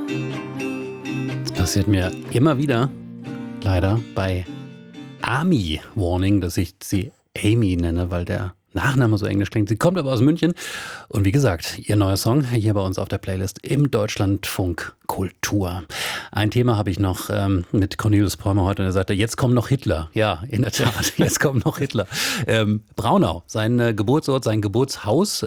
Das passiert mir immer wieder, leider, bei Ami Warning, dass ich sie Amy nenne, weil der Nachname so englisch klingt. Sie kommt aber aus München. Und wie gesagt, ihr neuer Song hier bei uns auf der Playlist im Deutschlandfunk Kultur. Ein Thema habe ich noch mit Cornelius Palmer heute und er sagte, jetzt kommt noch Hitler. Ja, in der Tat, jetzt kommt noch Hitler. Braunau, sein Geburtsort, sein Geburtshaus.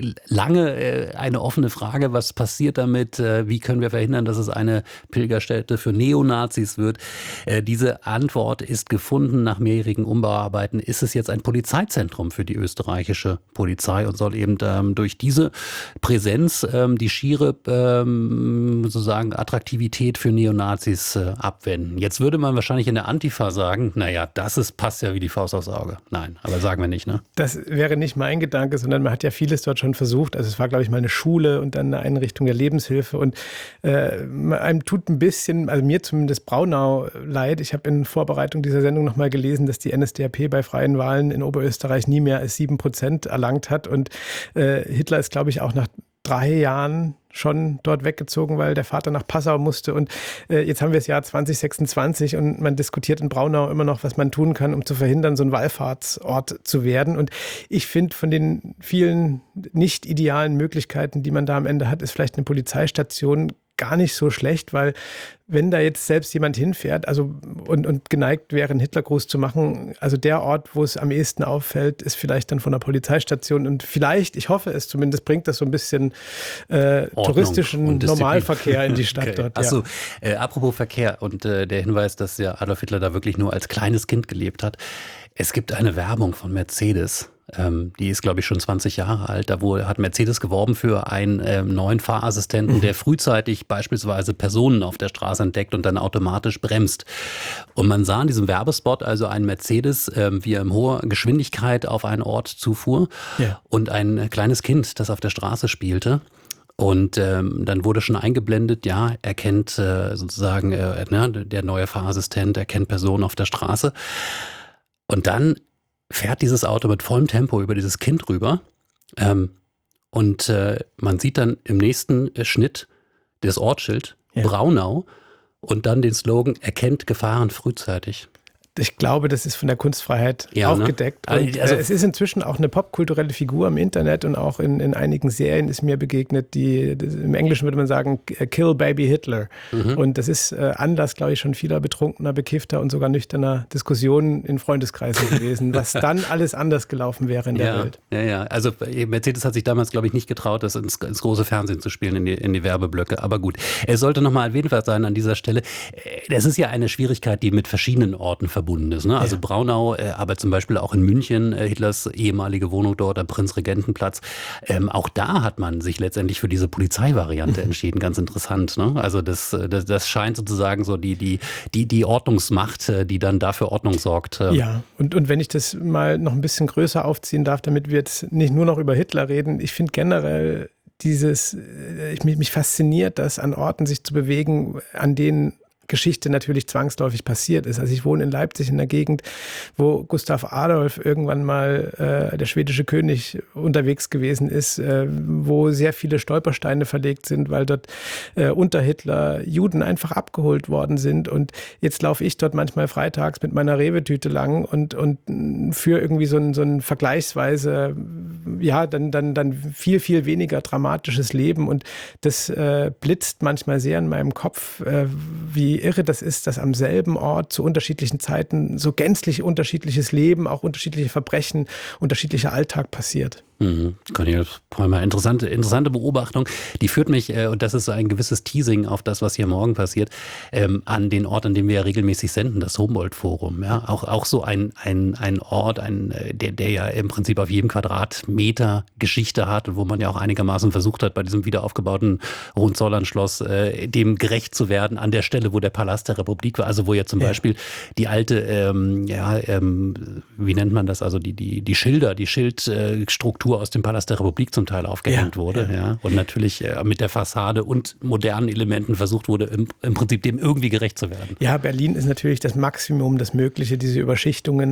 Lange eine offene Frage, was passiert damit? Wie können wir verhindern, dass es eine Pilgerstätte für Neonazis wird? Diese Antwort ist gefunden nach mehrjährigen Umbauarbeiten. Ist es jetzt ein Polizeizentrum für die österreichische Polizei und soll eben durch diese Präsenz die schiere sozusagen Attraktivität für Neonazis abwenden. Jetzt würde man wahrscheinlich in der Antifa sagen, naja, passt ja wie die Faust aufs Auge. Nein, aber sagen wir nicht, ne? Das wäre nicht mein Gedanke, sondern man hat ja vieles dort schon versucht. Also es war, glaube ich, mal eine Schule und dann eine Einrichtung der Lebenshilfe und einem tut ein bisschen, also mir zumindest Braunau leid. Ich habe in Vorbereitung dieser Sendung nochmal gelesen, dass die NSDAP bei freien Wahlen in Oberösterreich nie mehr als 7% erlangt hat und Hitler ist, glaube ich, auch nach 3 Jahren schon dort weggezogen, weil der Vater nach Passau musste. Und jetzt haben wir das Jahr 2026 und man diskutiert in Braunau immer noch, was man tun kann, um zu verhindern, so ein Wallfahrtsort zu werden. Und ich finde, von den vielen nicht idealen Möglichkeiten, die man da am Ende hat, ist vielleicht eine Polizeistation gar nicht so schlecht, weil wenn da jetzt selbst jemand hinfährt, also und geneigt wäre, einen Hitlergruß zu machen, also der Ort, wo es am ehesten auffällt, ist vielleicht dann von der Polizeistation und vielleicht, ich hoffe es zumindest, bringt das so ein bisschen touristischen Normalverkehr in die Stadt dort. Ja. Achso, apropos Verkehr und der Hinweis, dass ja Adolf Hitler da wirklich nur als kleines Kind gelebt hat. Es gibt eine Werbung von Mercedes. Die ist, glaube ich, schon 20 Jahre alt. Da hat Mercedes geworben für einen neuen Fahrassistenten, der frühzeitig beispielsweise Personen auf der Straße entdeckt und dann automatisch bremst. Und man sah in diesem Werbespot also einen Mercedes, wie er in hoher Geschwindigkeit auf einen Ort zufuhr und ein kleines Kind, das auf der Straße spielte. Und dann wurde schon eingeblendet, ja, er kennt sozusagen, der neue Fahrassistent, er kennt Personen auf der Straße. Und dann fährt dieses Auto mit vollem Tempo über dieses Kind rüber und man sieht dann im nächsten Schnitt das Ortsschild Braunau und dann den Slogan, erkennt Gefahren frühzeitig. Ich glaube, das ist von der Kunstfreiheit aufgedeckt. Ne? Und, also es ist inzwischen auch eine popkulturelle Figur im Internet und auch in einigen Serien ist mir begegnet, im Englischen würde man sagen, Kill Baby Hitler. Und das ist Anlass, glaube ich, schon vieler betrunkener, bekiffter und sogar nüchterner Diskussionen in Freundeskreisen gewesen, was dann alles anders gelaufen wäre in der Welt. Ja. Also Mercedes hat sich damals, glaube ich, nicht getraut, das ins große Fernsehen zu spielen, in die Werbeblöcke. Aber gut, es sollte nochmal erwähnt sein an dieser Stelle. Das ist ja eine Schwierigkeit, die mit verschiedenen Orten verbunden ist. Ne? Also Braunau, aber zum Beispiel auch in München, Hitlers ehemalige Wohnung dort am Prinzregentenplatz. Auch da hat man sich letztendlich für diese Polizeivariante entschieden. Ganz interessant. Ne? Also das scheint sozusagen so die Ordnungsmacht, die dann dafür Ordnung sorgt. Ja, und wenn ich das mal noch ein bisschen größer aufziehen darf, damit wir jetzt nicht nur noch über Hitler reden, ich finde generell mich fasziniert, das an Orten sich zu bewegen, an denen Geschichte natürlich zwangsläufig passiert ist. Also ich wohne in Leipzig in der Gegend, wo Gustav Adolf irgendwann mal der schwedische König unterwegs gewesen ist, wo sehr viele Stolpersteine verlegt sind, weil dort unter Hitler Juden einfach abgeholt worden sind. Und jetzt laufe ich dort manchmal freitags mit meiner Rewe-Tüte lang und für irgendwie so ein vergleichsweise, dann viel, viel weniger dramatisches Leben. Und das blitzt manchmal sehr in meinem Kopf, wie irre das ist, dass am selben Ort zu unterschiedlichen Zeiten so gänzlich unterschiedliches Leben, auch unterschiedliche Verbrechen, unterschiedlicher Alltag passiert. Cornelius Palmer, interessante Beobachtung. Die führt mich, und das ist so ein gewisses Teasing auf das, was hier morgen passiert, an den Ort, an dem wir ja regelmäßig senden, das Humboldt-Forum. Ja? Auch so ein Ort, der ja im Prinzip auf jedem Quadratmeter Geschichte hat und wo man ja auch einigermaßen versucht hat, bei diesem wiederaufgebauten Hohenzollern-Schloss dem gerecht zu werden, an der Stelle, wo der Palast der Republik war. Also wo ja zum Beispiel die alte, wie nennt man das, also die Schilder, die Schildstruktur aus dem Palast der Republik zum Teil aufgehängt wurde. Ja. Und natürlich mit der Fassade und modernen Elementen versucht wurde, im Prinzip dem irgendwie gerecht zu werden. Ja, Berlin ist natürlich das Maximum, das Mögliche, diese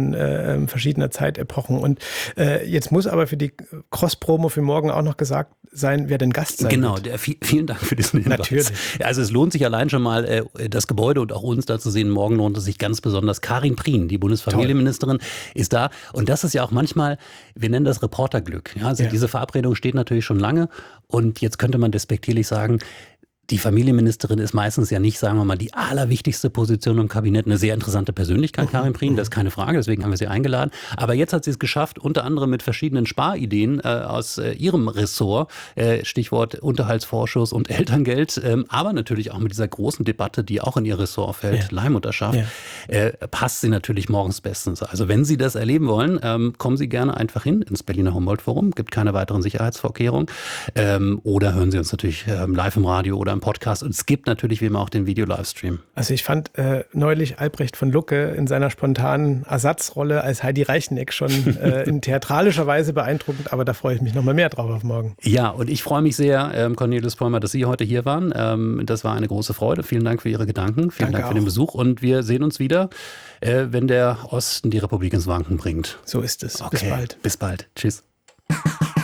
Überschichtungen verschiedener Zeitepochen. Und jetzt muss aber für die Cross-Promo für morgen auch noch gesagt sein, wer denn Gast sein Genau, wird. Vielen Dank für diesen Hinweis. Natürlich. Also es lohnt sich allein schon mal, das Gebäude und auch uns da zu sehen. Morgen lohnt es sich ganz besonders. Karin Prien, die Bundesfamilienministerin, ist da. Und das ist ja auch manchmal, wir nennen das Reporterglück. Ja, also diese Verabredung steht natürlich schon lange. Und jetzt könnte man despektierlich sagen, die Familienministerin ist meistens ja nicht, sagen wir mal, die allerwichtigste Position im Kabinett. Eine sehr interessante Persönlichkeit, Karin Prien, das ist keine Frage, deswegen haben wir sie eingeladen. Aber jetzt hat sie es geschafft, unter anderem mit verschiedenen Sparideen aus ihrem Ressort, Stichwort Unterhaltsvorschuss und Elterngeld, aber natürlich auch mit dieser großen Debatte, die auch in ihr Ressort fällt, Leihmutterschaft, passt sie natürlich morgens bestens. Also wenn Sie das erleben wollen, kommen Sie gerne einfach hin ins Berliner Humboldt-Forum, gibt keine weiteren Sicherheitsvorkehrungen, oder hören Sie uns natürlich live im Radio oder im Podcast. Und es gibt natürlich wie immer auch den Video-Livestream. Also ich fand neulich Albrecht von Lucke in seiner spontanen Ersatzrolle als Heidi Reicheneck schon in theatralischer Weise beeindruckend, aber da freue ich mich nochmal mehr drauf auf morgen. Ja, und ich freue mich sehr, Cornelius Vollmer, dass Sie heute hier waren. Das war eine große Freude. Vielen Dank für Ihre Gedanken. Vielen Dank für den Besuch und wir sehen uns wieder, wenn der Osten die Republik ins Wanken bringt. So ist es. Okay. Bis bald. Bis bald. Tschüss.